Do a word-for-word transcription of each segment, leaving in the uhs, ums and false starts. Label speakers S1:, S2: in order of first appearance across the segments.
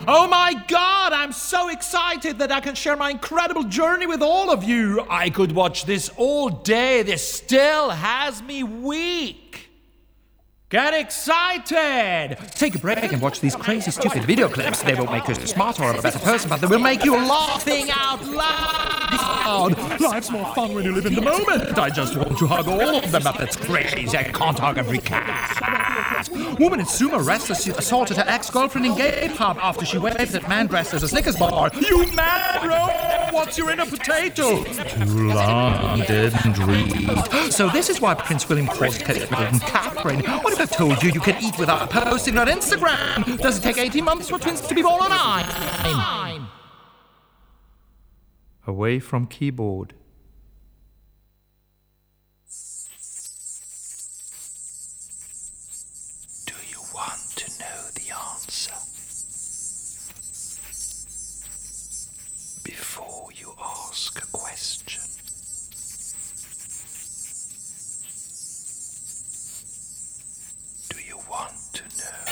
S1: Oh my God, I'm so excited that I can share my incredible journey with all of you. I could watch this all day. This still has me weak. Get excited! Take a break and watch these crazy, stupid video clips. They won't make you smarter or a better person, but they will make you laughing out loud. Life's more fun when you live in the moment. I just want to hug all of them, but that's crazy. I can't hug every cat. Woman in sumo wrestler assaulted her ex-girlfriend in gay pub after she waved at man dressed as a Snickers bar. You mad, bro? What's your inner potato? Too long, didn't read. So this is why Prince William calls Catherine Catherine. What if I told you you can eat without posting on Instagram? Does it take eighteen months for twins to be born on time? Away from keyboard. Do you want to know the answer? Before you ask a question. Do you want to know?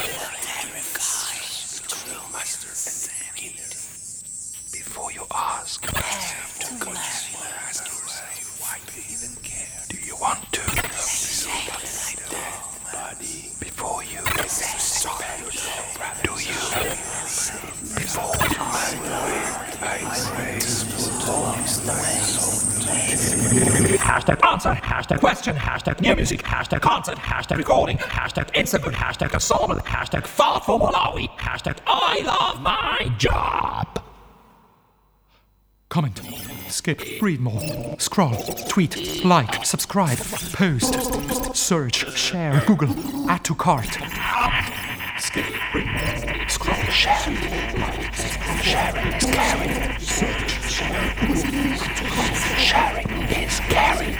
S1: Before you ask, do you want to? Before you, do you? Before Hashtag answer, hashtag question, hashtag new music, hashtag concert, hashtag recording, hashtag Instagram, hashtag assault, hashtag fart for Malawi, hashtag I love my job. Comment, skip, read more, scroll, tweet, like, subscribe, post, search, share, Google, add to cart. Skip, read more, scroll, share, sharing is caring, search, share, sharing is caring.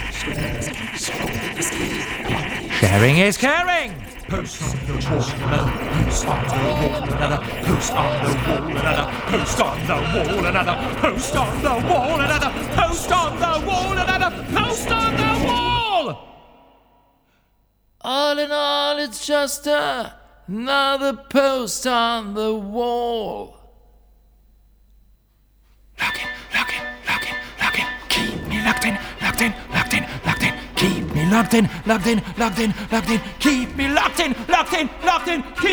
S1: Sharing is caring. Post on the wall, another post on the wall, another post on the wall, another post on the wall, another post on the wall, another post on the wall, another post on the wall. All in all, it's just another post on the wall. Lock in, lock in, lock in, lock in. Keep me locked in, locked in, locked in, locked in. Keep me locked in, locked in, locked in, locked in. Keep me locked in, locked in, locked in. Keep